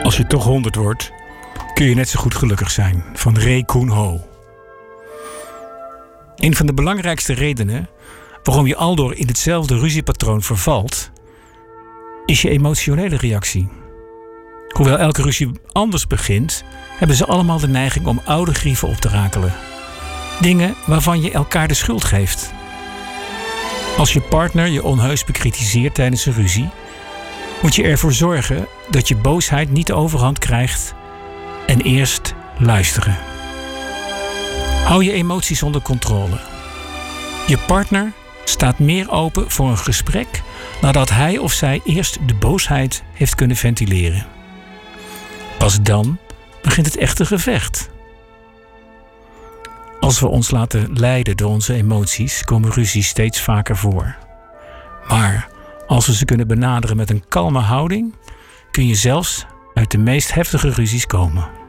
Als je toch 100 wordt, kun je net zo goed gelukkig zijn. Van Ray Koon Ho. Een van de belangrijkste redenen waarom je aldoor in hetzelfde ruziepatroon vervalt, is je emotionele reactie. Hoewel elke ruzie anders begint, hebben ze allemaal de neiging om oude grieven op te rakelen. Dingen waarvan je elkaar de schuld geeft. Als je partner je onheus bekritiseert tijdens een ruzie, moet je ervoor zorgen dat je boosheid niet de overhand krijgt en eerst luisteren. Hou je emoties onder controle. Je partner staat meer open voor een gesprek nadat hij of zij eerst de boosheid heeft kunnen ventileren. Pas dan begint het echte gevecht. Als we ons laten leiden door onze emoties, komen ruzies steeds vaker voor. Maar als we ze kunnen benaderen met een kalme houding, kun je zelfs uit de meest heftige ruzies komen.